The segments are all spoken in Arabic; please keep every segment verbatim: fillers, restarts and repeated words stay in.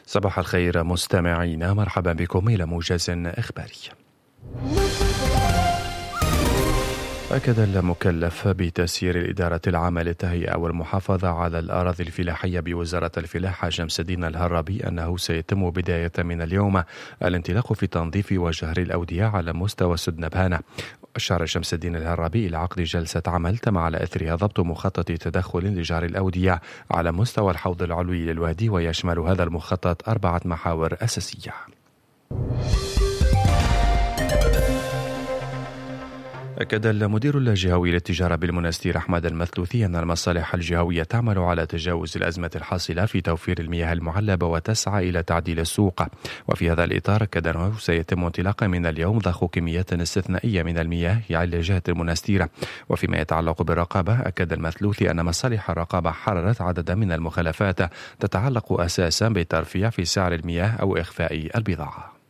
صباح الخير مستمعينا، مرحبا بكم إلى موجز إخباري. أكد المكلف بتسيير الإدارة العامة للتهيئة والمحافظة على الأراضي الفلاحية بوزارة الفلاحة شمس الدين الهرابي أنه سيتم بداية من اليوم الانطلاق في تنظيف وجهر الأودية على مستوى سد نبهانة. أشار شمس الدين الهرابي إلى عقد جلسة عمل تم على أثرها ضبط مخطط تدخل لجهر الأودية على مستوى الحوض العلوي للوادي، ويشمل هذا المخطط أربعة محاور أساسية. أكد المدير الجهوي للتجارة بالمنستير أحمد المثلوثي أن المصالح الجهوية تعمل على تجاوز الأزمة الحاصلة في توفير المياه المعلبة وتسعى إلى تعديل السوق. وفي هذا الإطار أكد أنه سيتم انطلاق من اليوم ضخ كميات استثنائية من المياه على جهة المنستير. وفيما يتعلق بالرقابة، أكد المثلوثي أن مصالح الرقابة حررت عددا من المخالفات تتعلق أساسا بالترفيع في سعر المياه أو إخفاء البضاعة.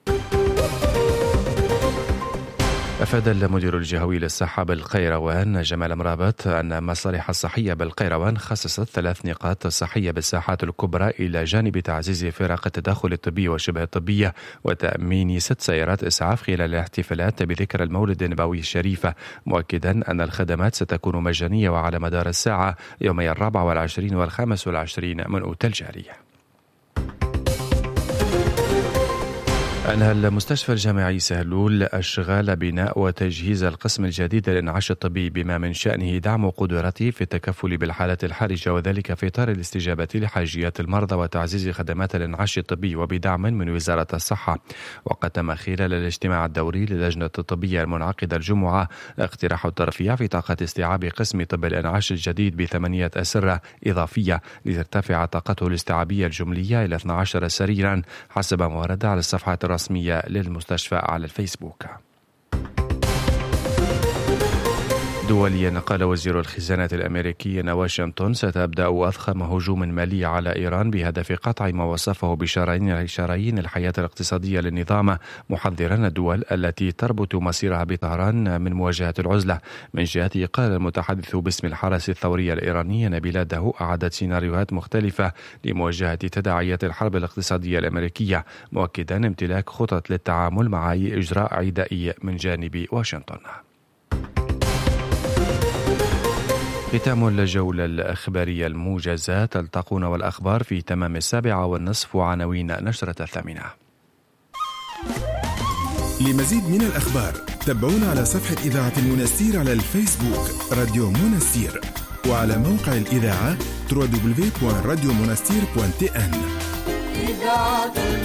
أفاد المدير الجهوي للصحة بالقيروان جمال مرابط أن المصالح الصحية بالقيروان خصصت ثلاث نقاط صحية بالساحات الكبرى إلى جانب تعزيز فرق التدخل الطبي وشبه الطبية وتأمين ست سيارات إسعاف خلال الاحتفالات بذكرى المولد النبوي الشريف، مؤكدا أن الخدمات ستكون مجانية وعلى مدار الساعة يومي الرابع والعشرين والخامس والعشرين من أوت الجاري. أنهى المستشفى الجامعي سهلول أشغال بناء وتجهيز القسم الجديد للإنعاش الطبي، بما من شأنه دعم قدراته في التكفل بالحالات الحرجة، وذلك في إطار الاستجابة لحاجيات المرضى وتعزيز خدمات الإنعاش الطبي وبدعم من وزارة الصحة. وقد تم خلال الاجتماع الدوري للجنة الطبية المنعقدة الجمعة اقتراح الترفيع في طاقة استيعاب قسم طب الإنعاش الجديد بثمانية أسرة إضافية لترتفع طاقته الاستيعابية الجملية إلى اثني عشر سريرا حسب ما ورد على الصفحات الرسمية للمستشفى على الفيسبوك. دوليا، قال وزير الخزانة الأمريكي أن واشنطن ستبدأ أضخم هجوم مالي على إيران بهدف قطع ما وصفه بشرايين الحياة الاقتصادية للنظام، محذرا الدول التي تربط مصيرها بطهران من مواجهة العزلة. من جهته، قال المتحدث باسم الحرس الثوري الإيراني أن بلاده أعدت سيناريوهات مختلفة لمواجهة تداعيات الحرب الاقتصادية الأمريكية، مؤكدا امتلاك خطط للتعامل مع أي إجراء عدائي من جانب واشنطن. ختام الجولة الإخبارية الموجزة، تلتقون والأخبار في تمام السابعة والنصف وعناوين نشرة الثامنة. لمزيد من الأخبار تابعونا على صفحة إذاعة المنستير على الفيسبوك راديو منستير، وعلى موقع الإذاعة دبليو دبليو دبليو دوت راديو منستير دوت تي إن.